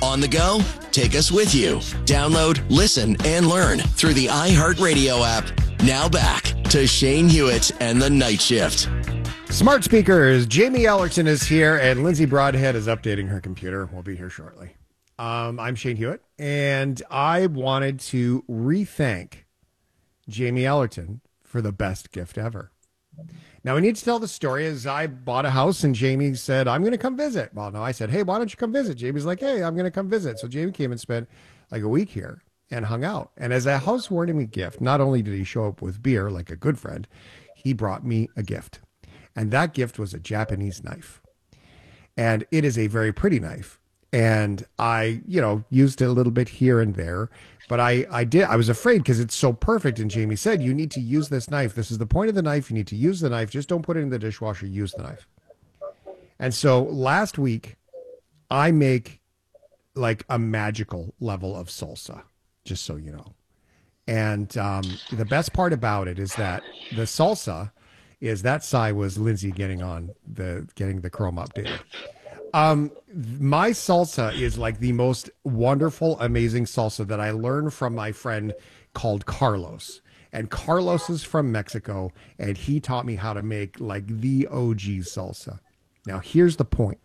On the go? Take us with you. Download, listen, and learn through the iHeartRadio app. Now back to Shane Hewitt and the Night Shift. Smart speakers. Jamie Ellerton is here, and Lindsay Broadhead is updating her computer. We'll be here shortly. I'm Shane Hewitt, and I wanted to re-thank Jamie Ellerton for the best gift ever. Now, we need to tell the story as I bought a house, and Jamie said, I'm going to come visit. Well, no, I said, hey, why don't you come visit? Jamie's like, hey, I'm going to come visit. So Jamie came and spent like a week here and hung out. And as a housewarming gift, not only did he show up with beer like a good friend, he brought me a gift. And that gift was a Japanese knife. And it is a very pretty knife. And I, used it a little bit here and there. But I was afraid because it's so perfect. And Jamie said, you need to use this knife. This is the point of the knife. You need to use the knife. Just don't put it in the dishwasher. Use the knife. And so last week, I make like a magical level of salsa, just so you know. And the best part about it is that the salsa is that side was Lindsay getting the Chrome updated. My salsa is like the most wonderful, amazing salsa that I learned from my friend called Carlos. And Carlos is from Mexico, and he taught me how to make like the OG salsa. Now, here's the point.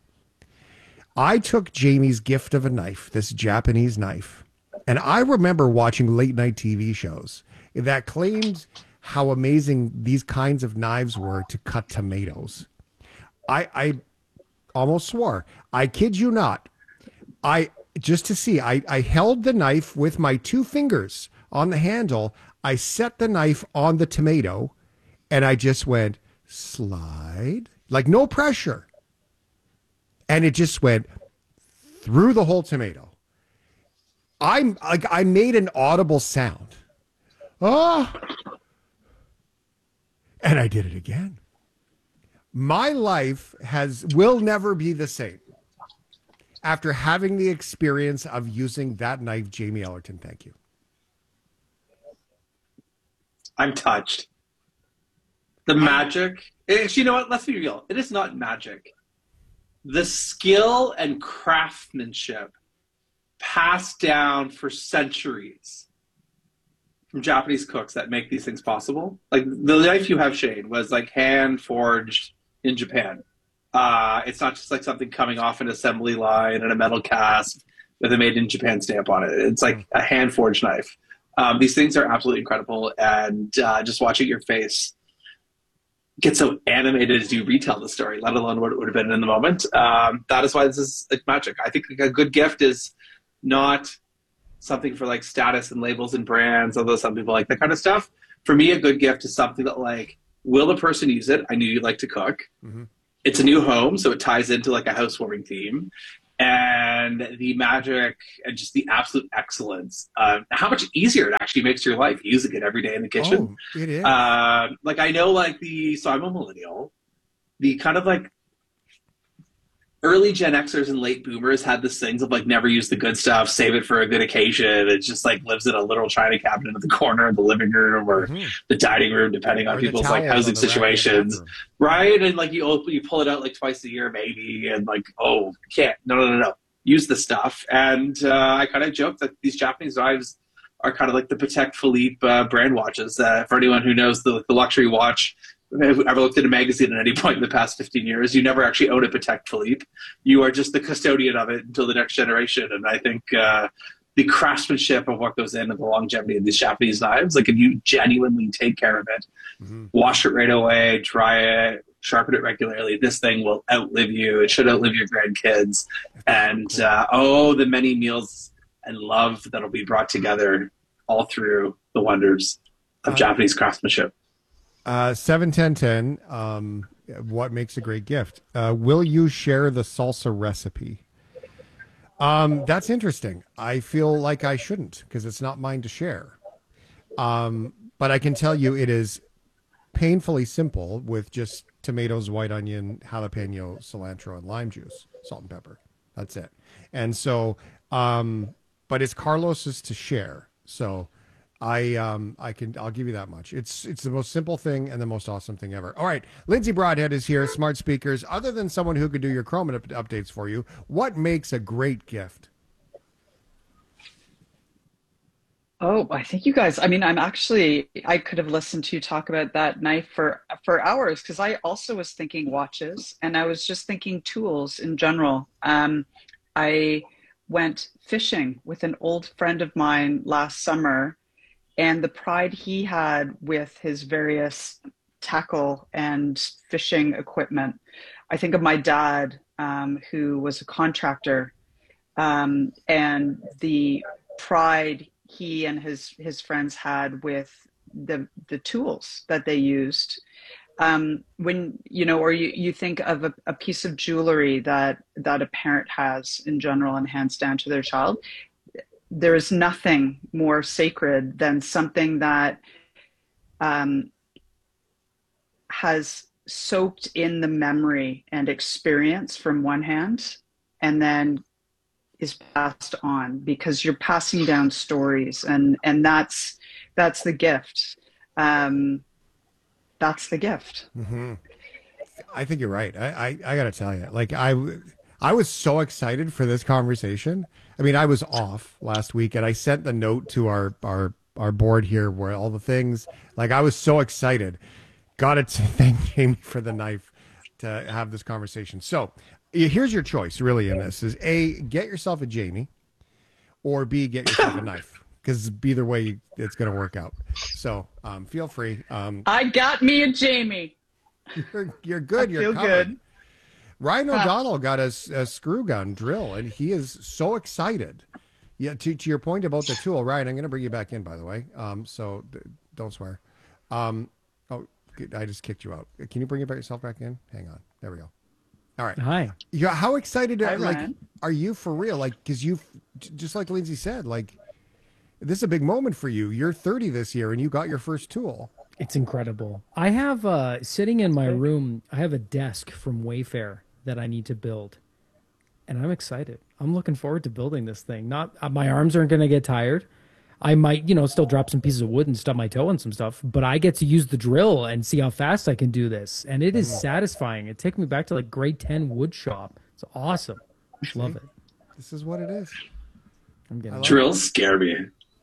I took Jamie's gift of a knife, this Japanese knife, and I remember watching late night TV shows that claimed how amazing these kinds of knives were to cut tomatoes. I almost swore. I kid you not. I held the knife with my two fingers on the handle. I set the knife on the tomato, and I just went slide, like no pressure. And it just went through the whole tomato. I made an audible sound. Oh, and I did it again. My life will never be the same after having the experience of using that knife. Jamie Ellerton, thank you. I'm touched. The magic. You know what? Let's be real. It is not magic. The skill and craftsmanship passed down for centuries from Japanese cooks that make these things possible. Like the knife you have, Shane, was like hand forged in Japan. It's not just like something coming off an assembly line and a metal cast with a made in Japan stamp on it. It's like a hand forged knife. These things are absolutely incredible. And just watching your face get so animated as you retell the story, let alone what it would have been in the moment. That is why this is like magic. I think like a good gift is not something for like status and labels and brands, although some people like that kind of stuff. For me, a good gift is something that like, will the person use it? I knew you like to cook. Mm-hmm. It's a new home, so it ties into like a housewarming theme. And the magic and just the absolute excellence. How much easier it actually makes your life using it every day in the kitchen. Oh, it is. Like I know like so I'm a millennial. The kind of like early Gen Xers and late boomers had this things of like never use the good stuff, save it for a good occasion. It just like lives in a literal china cabinet in the corner of the living room or the dining room, depending on people's like housing situations, right? And like you pull it out like twice a year maybe, and like you can't. No. Use the stuff. And I kind of joke that these Japanese knives are kind of like the Patek Philippe brand watches. For anyone who knows the luxury watch. I've ever looked at a magazine at any point in the past 15 years, you never actually own a Patek Philippe. You are just the custodian of it until the next generation. And I think the craftsmanship of what goes in and the longevity of these Japanese knives, like if you genuinely take care of it, wash it right away, dry it, sharpen it regularly, this thing will outlive you. It should outlive your grandkids. And the many meals and love that'll be brought together all through the wonders of Japanese craftsmanship. 71010, what makes a great gift? Will you share the salsa recipe? That's interesting. I feel like I shouldn't because it's not mine to share. But I can tell you it is painfully simple with just tomatoes, white onion, jalapeno, cilantro, and lime juice, salt and pepper. That's it. And so, but it's Carlos's to share. So I'll give you that much. It's the most simple thing and the most awesome thing ever. All right. Lindsay Broadhead is here. Smart speakers. Other than someone who could do your Chrome updates for you, what makes a great gift? Oh, I think you guys, I mean, I could have listened to you talk about that knife for hours because I also was thinking watches and I was just thinking tools in general. I went fishing with an old friend of mine last summer, and the pride he had with his various tackle and fishing equipment. I think of my dad, who was a contractor, and the pride he and his friends had with the tools that they used. When or you think of a piece of jewelry that a parent has in general and hands down to their child, there is nothing more sacred than something that um, has soaked in the memory and experience from one hand and then is passed on because you're passing down stories and that's the gift. That's the gift. Mm-hmm. I think you're right. I got to tell you, like I was so excited for this conversation. I mean, I was off last week and I sent the note to our board here where all the things, like I was so excited. Got to thank Jamie for the knife to have this conversation. So here's your choice really in this is A, get yourself a Jamie, or B, get yourself a knife. Because either way, it's going to work out. So feel free. I got me a Jamie. You're good. You're feel covered. good. Ryan O'Donnell got a screw gun drill, and he is so excited. Yeah, to your point about the tool, Ryan, I'm going to bring you back in, by the way. So don't swear. Oh, I just kicked you out. Can you bring yourself back in? Hang on. There we go. All right. Hi. Yeah. How excited Hi, Ryan. are you for real? Like, because you, just like Lindsay said, like, this is a big moment for you. You're 30 this year, and you got your first tool. It's incredible. I have sitting in my room, I have a desk from Wayfair that I need to build. And I'm excited. I'm looking forward to building this thing. Not my arms aren't going to get tired. I might, still drop some pieces of wood and stub my toe on some stuff, but I get to use the drill and see how fast I can do this. And it is satisfying. It takes me back to like grade 10 wood shop. It's awesome. Love it. This is what it is. I'm getting Drills scare me.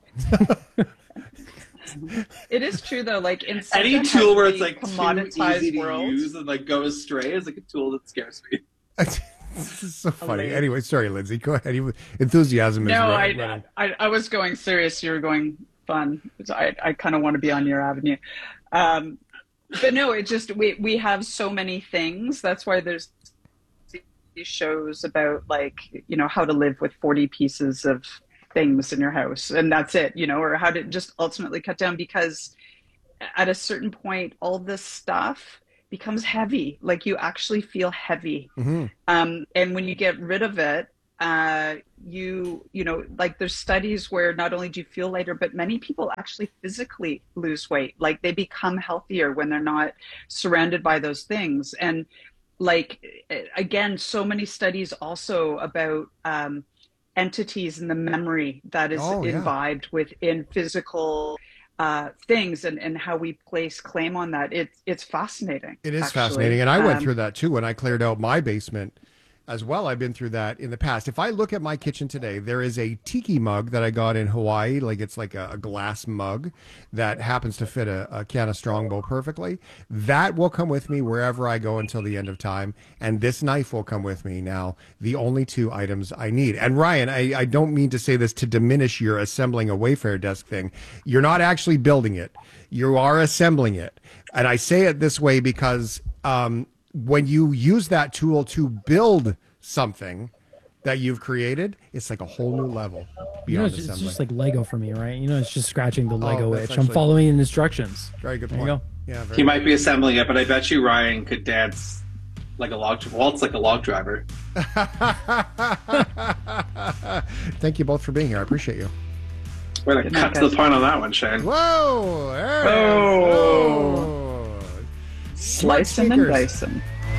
It is true though, like in such Any a tool where it's heavily like too commoditized easy to world. use and like go astray is like a tool that scares me. This is so funny. Hilarious. Anyway, sorry, Lindsay. Go ahead. Enthusiasm is No, running. I was going serious. You were going fun. I kind of want to be on your avenue. But no, it just, we have so many things. That's why there's these shows about like, how to live with 40 pieces of things in your house. And that's it, or how to just ultimately cut down because at a certain point, all this stuff becomes heavy. Like you actually feel heavy. Mm-hmm. And when you get rid of it, like there's studies where not only do you feel lighter, but many people actually physically lose weight. Like they become healthier when they're not surrounded by those things. And like, again, so many studies also about, entities and the memory that is imbibed within physical things and how we place claim on that. It's fascinating. It is actually. fascinating. And I went through that too when I cleared out my basement as well. I've been through that in the past. If I look at my kitchen today, there is a tiki mug that I got in Hawaii. Like it's like a glass mug that happens to fit a can of Strongbow perfectly. That will come with me wherever I go until the end of time. And this knife will come with me now. The only two items I need. And Ryan, I don't mean to say this to diminish your assembling a Wayfair desk thing. You're not actually building it. You are assembling it. And I say it this way because, when you use that tool to build something that you've created, it's like a whole new level beyond it's assembly. just like Lego for me, right? It's just scratching the Lego that's itch. I'm actually- following the instructions. Very good There point. you go. Yeah, very He might be assembling it, but I bet you Ryan could dance like a waltz like a log driver. Thank you both for being here. I appreciate you. We're gonna cut to the point on that one, Shane. Whoa! There it is. Oh. Whoa. Slice them and Smart dice them.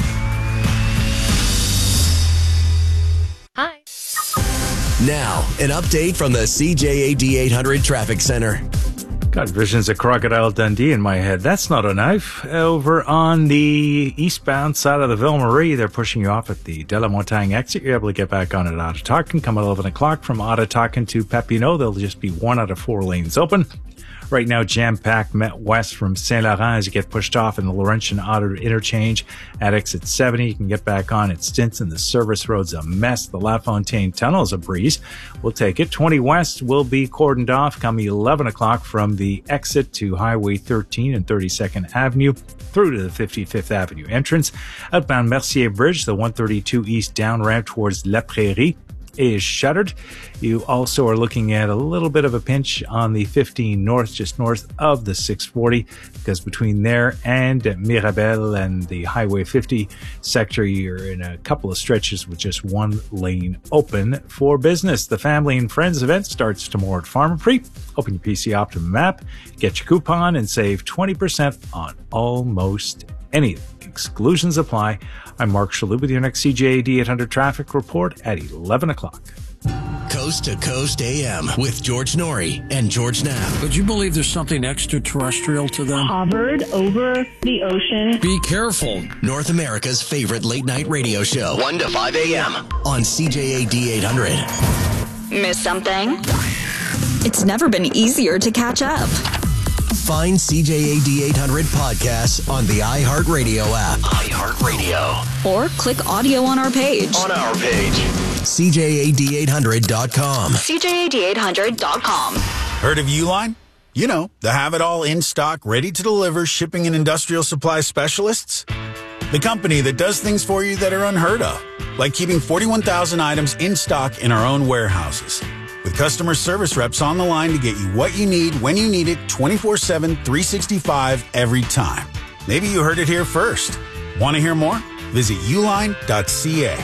Hi. Now, an update from the CJAD 800 Traffic Center. Got visions of Crocodile Dundee in my head. That's not a knife. Over on the eastbound side of the Ville Marie, they're pushing you off at the De La Montagne exit. You're able to get back on at Ottawakan. Come at 11 o'clock from Ottawakan to Papineau. There'll just be 1 out of 4 lanes open. Right now, jam-packed Met West from Saint-Laurent as you get pushed off in the Laurentian Outer Interchange at exit 70. You can get back on at Stinson. The service road's a mess. The La Fontaine Tunnel is a breeze. We'll take it. 20 West will be cordoned off come 11 o'clock from the exit to Highway 13 and 32nd Avenue through to the 55th Avenue entrance. Outbound Mercier Bridge, the 132 East down ramp towards La Prairie, is shuttered. You also are looking at a little bit of a pinch on the 15 North, just north of the 640, because between there and Mirabel and the Highway 50 sector, you're in a couple of stretches with just 1 lane open for business. The Family and Friends event starts tomorrow at Pharmaprix. Open your PC Optimum app, get your coupon, and save 20% on almost anything. Exclusions apply. I'm Mark Shalhoub with your next CJAD 800 traffic report at 11 o'clock. Coast to Coast AM with George Norrie and George Knapp. Would you believe there's something extraterrestrial to them? Hovered over the ocean. Be careful. North America's favorite late night radio show, 1 to 5 a.m. on CJAD 800. Miss something? It's never been easier to catch up. Find CJAD 800 podcasts on the iHeartRadio app. iHeartRadio. Or click audio on our page. CJAD800.com. CJAD800.com. Heard of Uline? You know, the have-it-all in-stock, ready-to-deliver shipping and industrial supply specialists. The company that does things for you that are unheard of, like keeping 41,000 items in stock in our own warehouses. With customer service reps on the line to get you what you need when you need it 24/7, 365 every time. Maybe you heard it here first. Want to hear more? Visit uline.ca.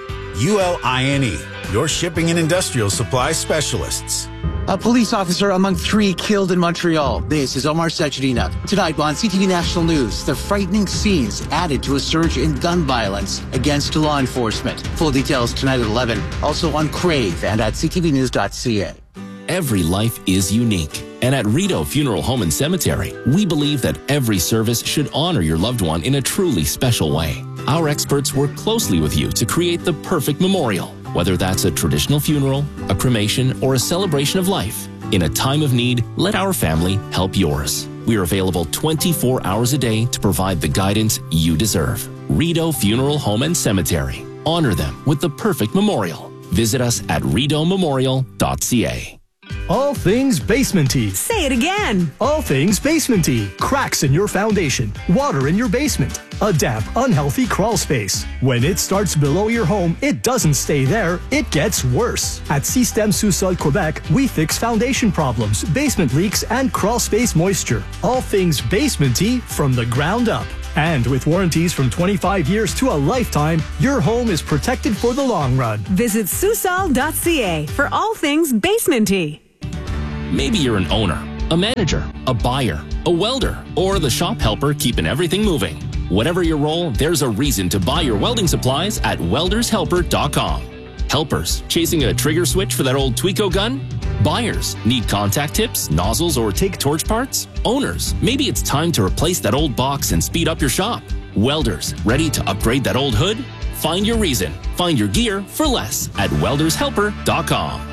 ULINE, your shipping and industrial supply specialists. A police officer among 3 killed in Montreal. This is Omar Sachedina. Tonight on CTV National News, the frightening scenes added to a surge in gun violence against law enforcement. Full details tonight at 11. Also on Crave and at ctvnews.ca. Every life is unique. And at Rideau Funeral Home and Cemetery, we believe that every service should honor your loved one in a truly special way. Our experts work closely with you to create the perfect memorial, whether that's a traditional funeral, a cremation, or a celebration of life. In a time of need, let our family help yours. We are available 24 hours a day to provide the guidance you deserve. Rideau Funeral Home and Cemetery. Honor them with the perfect memorial. Visit us at rideaumemorial.ca. All things basement-y. Say it again. All things basement-y. Cracks in your foundation. Water in your basement. A damp, unhealthy crawl space. When it starts below your home, it doesn't stay there. It gets worse. At Système Sous-Sol Quebec, we fix foundation problems, basement leaks, and crawl space moisture. All things basement-y from the ground up. And with warranties from 25 years to a lifetime, your home is protected for the long run. Visit Susol.ca for all things basement-y. Maybe you're an owner, a manager, a buyer, a welder, or the shop helper keeping everything moving. Whatever your role, there's a reason to buy your welding supplies at weldershelper.com. Helpers, chasing a trigger switch for that old Tweco gun? Buyers, need contact tips, nozzles, or take torch parts? Owners, maybe it's time to replace that old box and speed up your shop. Welders, ready to upgrade that old hood? Find your reason. Find your gear for less at weldershelper.com.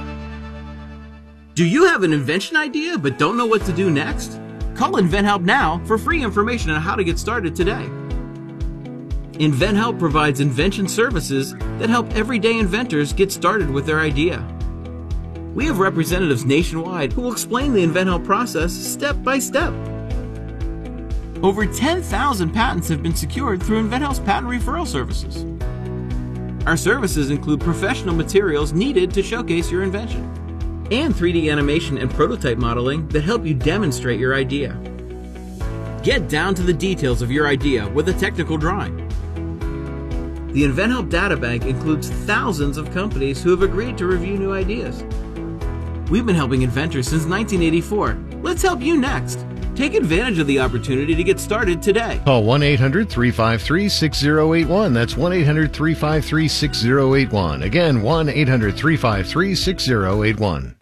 Do you have an invention idea but don't know what to do next? Call InventHelp now for free information on how to get started today. InventHelp provides invention services that help everyday inventors get started with their idea. We have representatives nationwide who will explain the InventHelp process step by step. Over 10,000 patents have been secured through InventHelp's patent referral services. Our services include professional materials needed to showcase your invention, and 3D animation and prototype modeling that help you demonstrate your idea. Get down to the details of your idea with a technical drawing. The InventHelp Databank includes thousands of companies who have agreed to review new ideas. We've been helping inventors since 1984. Let's help you next. Take advantage of the opportunity to get started today. Call 1-800-353-6081. That's 1-800-353-6081. Again, 1-800-353-6081.